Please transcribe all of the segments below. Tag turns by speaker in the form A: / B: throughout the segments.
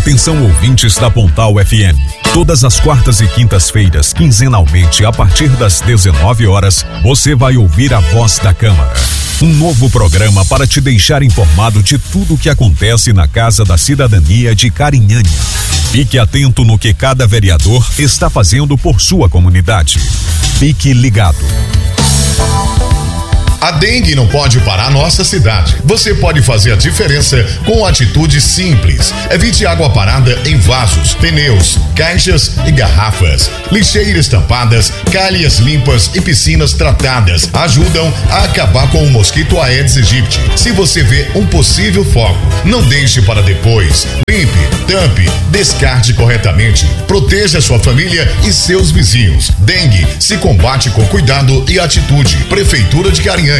A: Atenção, ouvintes da Pontal FM. Todas as quartas e quintas-feiras, quinzenalmente, a partir das 19 horas, você vai ouvir a Voz da Câmara. Um novo programa para te deixar informado de tudo o que acontece na Casa da Cidadania de Carinhanha. Fique atento no que cada vereador está fazendo por sua comunidade. Fique ligado.
B: A dengue não pode parar nossa cidade. Você pode fazer a diferença com atitudes simples. Evite água parada em vasos, pneus, caixas e garrafas. Lixeiras tampadas, calhas limpas e piscinas tratadas ajudam a acabar com o mosquito Aedes aegypti. Se você vê um possível foco, não deixe para depois. Limpe, tampe, descarte corretamente. Proteja sua família e seus vizinhos. Dengue se combate com cuidado e atitude. Prefeitura de Carinhanha.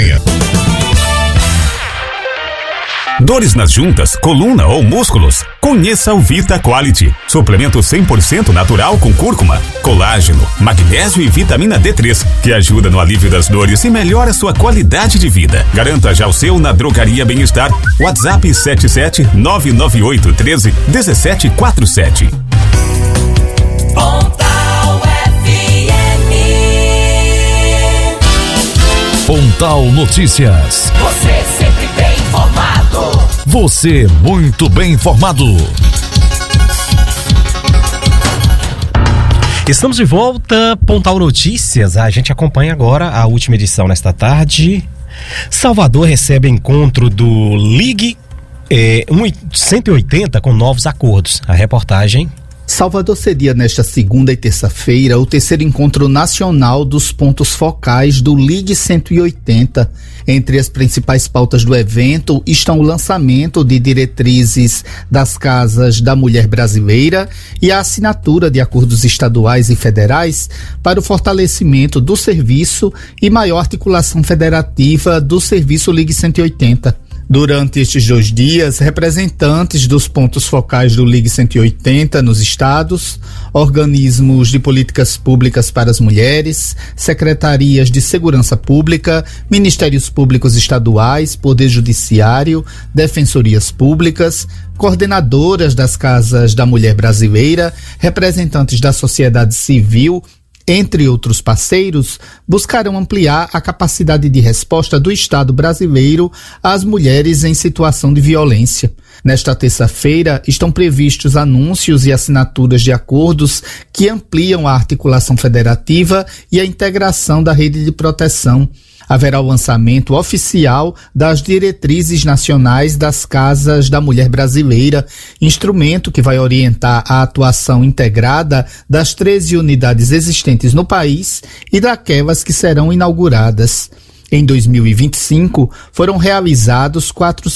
C: Dores nas juntas, coluna ou músculos? Conheça o Vita Quality. Suplemento 100% natural com cúrcuma, colágeno, magnésio e vitamina D3, que ajuda no alívio das dores e melhora sua qualidade de vida. Garanta já o seu na Drogaria Bem-Estar. WhatsApp 77998131747.
A: Pontal Notícias.
D: Você sempre bem informado.
A: Você muito bem informado.
E: Estamos de volta, Pontal Notícias. A gente acompanha agora a última edição nesta tarde. Salvador recebe encontro do Ligue 180 com novos acordos. A reportagem.
F: Salvador cedia nesta segunda e terça-feira o terceiro encontro nacional dos pontos focais do Ligue 180. Entre as principais pautas do evento estão o lançamento de diretrizes das Casas da Mulher Brasileira e a assinatura de acordos estaduais e federais para o fortalecimento do serviço e maior articulação federativa do serviço Ligue 180. Durante estes 2 dias, representantes dos pontos focais do Ligue 180 nos estados, organismos de políticas públicas para as mulheres, secretarias de segurança pública, ministérios públicos estaduais, poder judiciário, defensorias públicas, coordenadoras das Casas da Mulher Brasileira, representantes da sociedade civil, entre outros parceiros, buscarão ampliar a capacidade de resposta do Estado brasileiro às mulheres em situação de violência. Nesta terça-feira, estão previstos anúncios e assinaturas de acordos que ampliam a articulação federativa e a integração da rede de proteção. Haverá o lançamento oficial das diretrizes nacionais das Casas da Mulher Brasileira, instrumento que vai orientar a atuação integrada das 13 unidades existentes no país e daquelas que serão inauguradas. Em 2025, foram realizados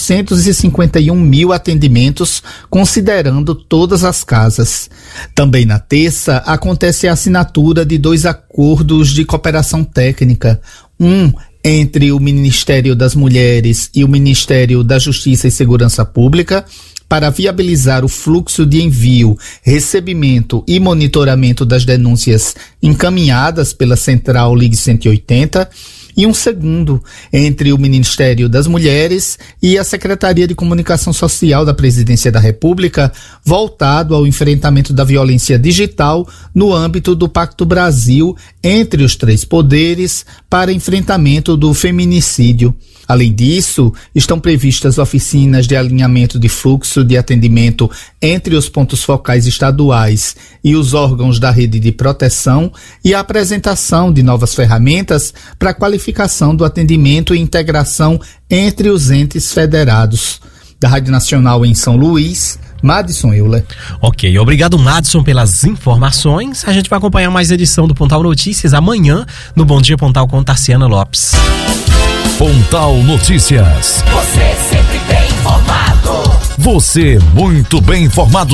F: 451 mil atendimentos, considerando todas as casas. Também na terça, acontece a assinatura de 2 acordos de cooperação técnica. Um entre o Ministério das Mulheres e o Ministério da Justiça e Segurança Pública, para viabilizar o fluxo de envio, recebimento e monitoramento das denúncias encaminhadas pela Central Ligue 180, e um segundo entre o Ministério das Mulheres e a Secretaria de Comunicação Social da Presidência da República, voltado ao enfrentamento da violência digital no âmbito do Pacto Brasil entre os 3 poderes para enfrentamento do feminicídio. Além disso, estão previstas oficinas de alinhamento de fluxo de atendimento entre os pontos focais estaduais e os órgãos da rede de proteção e a apresentação de novas ferramentas para a qualificação do atendimento e integração entre os entes federados. Da Rádio Nacional em São Luís, Madison Euler.
E: Ok, obrigado Madison pelas informações. A gente vai acompanhar mais edição do Pontal Notícias amanhã no Bom Dia Pontal com Tarciana Lopes.
A: Pontal Notícias.
D: Você sempre bem informado.
A: Você muito bem informado.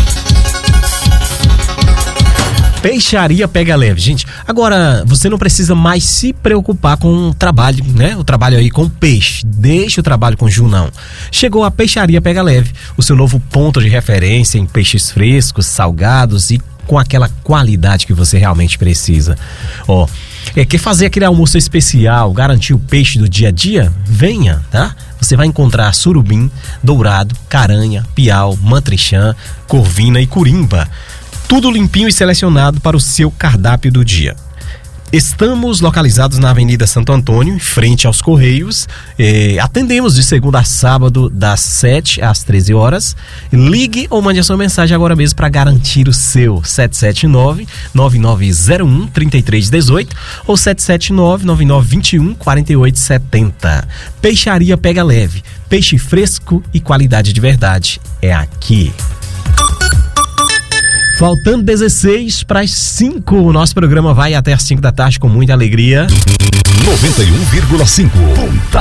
E: Peixaria Pega Leve. Gente, agora você não precisa mais se preocupar com o trabalho, né? O trabalho aí com peixe. Deixa o trabalho com Ju, não. Chegou a Peixaria Pega Leve, o seu novo ponto de referência em peixes frescos, salgados e com aquela qualidade que você realmente precisa. Quer fazer aquele almoço especial, garantir o peixe do dia a dia? Venha, tá? você vai encontrar surubim, dourado, caranha, piau, mantrixã, corvina e curimba. Tudo limpinho e selecionado para o seu cardápio do dia. Estamos localizados na Avenida Santo Antônio, em frente aos Correios. Atendemos de segunda a sábado, das 7 às 13 horas. Ligue ou mande a sua mensagem agora mesmo para garantir o seu. 779-9901-3318 ou 779-9921-4870. Peixaria Pega Leve. Peixe fresco e qualidade de verdade. É aqui. Faltando 16 para as 5, o nosso programa vai até as 5 da tarde com muita alegria.
A: 91,5.